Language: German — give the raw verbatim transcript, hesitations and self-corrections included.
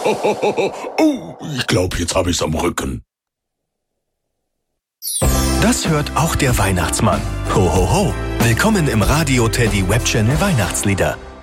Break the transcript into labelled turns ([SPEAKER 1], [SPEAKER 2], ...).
[SPEAKER 1] Oh, ich glaube, jetzt habe ich's am Rücken.
[SPEAKER 2] Das hört auch der Weihnachtsmann. Ho, ho, ho. Willkommen im Radio Teddy Webchannel Weihnachtslieder.